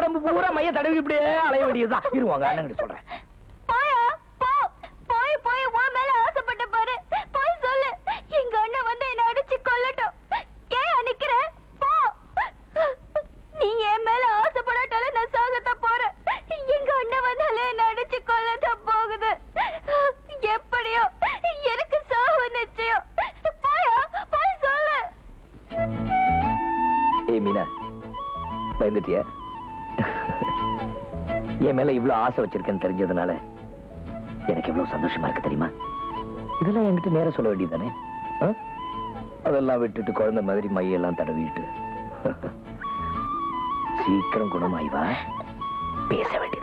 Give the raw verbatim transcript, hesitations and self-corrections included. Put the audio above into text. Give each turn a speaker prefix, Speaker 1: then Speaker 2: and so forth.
Speaker 1: உடம்பு பூரா மைய தடவி இப்படியே அலைய வேண்டியதுதான். இருவாங்க அண்ணன் சொல்றேன்.
Speaker 2: போய் போய் உன் மேல ஆசைப்பட்ட பாரு. போய் சொல்லு, எங்க அண்ணன் வந்து என்ன அடிச்சு கொல்லட்டும். ஏன் நிக்கிற? போ. நீ என் மேல ஆசைப்படாட்டாலும் நான் சாகத்த போறேன். எங்க அண்ணன் வந்தாலே என்ன அடிச்சு கொல்லத்தான் போகுது. எப்படியோ எனக்கு சாவு நிச்சயம். போயா, போய் சொல்லு.
Speaker 1: ஏய் மீனா, பயந்துட்டியா? என் மேல இவ்வளவு ஆசை வச்சிருக்கேன்னு தெரிஞ்சதுனால எனக்கு எவ்வளவு சந்தோஷமா இருக்கு தெரியுமா? இதெல்லாம் என்கிட்ட நேரம் சொல்ல வேண்டியதானே? அதெல்லாம் விட்டுட்டு குழந்தை மாதிரி மையெல்லாம் தடவிட்டு சீக்கிரம் குணமாய்வா பேச வேண்டிய